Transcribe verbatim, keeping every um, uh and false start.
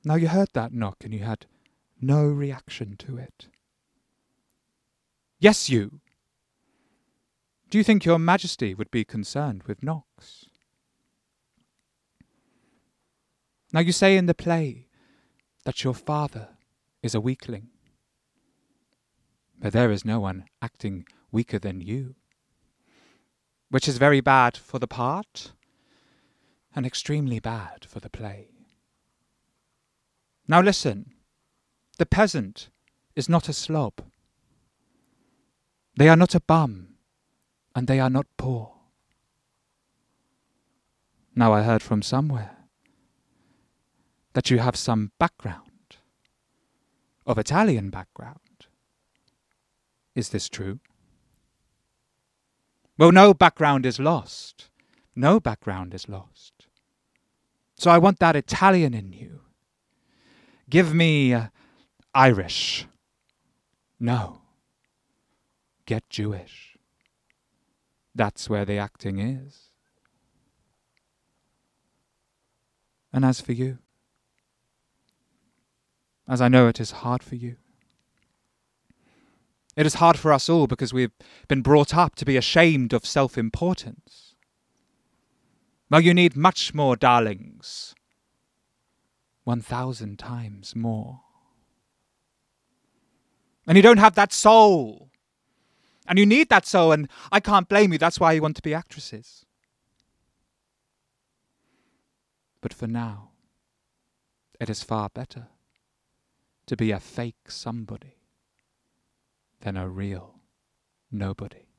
Now you heard that knock and you had no reaction to it. Yes, you. Do you think your Majesty would be concerned with knocks? Now you say in the play that your father is a weakling. But there is no one acting weaker than you, which is very bad for the part and extremely bad for the play. Now listen, the peasant is not a slob. They are not a bum, and they are not poor. Now I heard from somewhere that you have some background, of Italian background. Is this true? Well, no background is lost. No background is lost. So I want that Italian in you. Give me uh, Irish. No. Get Jewish. That's where the acting is. And as for you, as I know it is hard for you, it is hard for us all because we've been brought up to be ashamed of self-importance. Well, you need much more darlings. One thousand times more. And you don't have that soul. And you need that soul, and I can't blame you. That's why you want to be actresses. But for now, it is far better to be a fake somebody than a real nobody.